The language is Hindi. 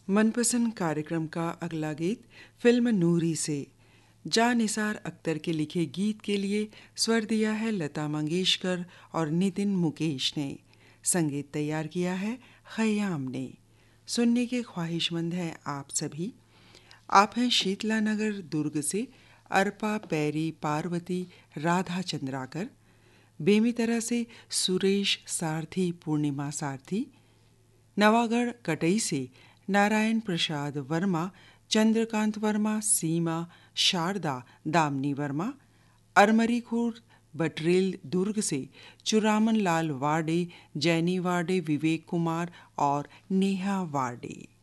मनपसंद कार्यक्रम का अगला गीत फिल्म नूरी से जा निसार अख्तर के लिखे गीत के लिए स्वर दिया है लता मंगेशकर और नितिन मुकेश ने। संगीत तैयार किया है खयाम ने। सुनने के ख्वाहिशमंद हैं आप सभी। आप हैं शीतला नगर दुर्ग से अर्पा, पैरी, पार्वती, राधा चंद्राकर, बेमितरा से सुरेश सारथी, पूर्णिमा सारथी, नवागढ़ कटई से नारायण प्रसाद वर्मा, चंद्रकांत वर्मा, सीमा, शारदा, दामनी वर्मा, अरमरी खुर्द बटरेल दुर्ग से चुरामन लाल वाडे, जैनी वाडे, विवेक कुमार और नेहा वाडे।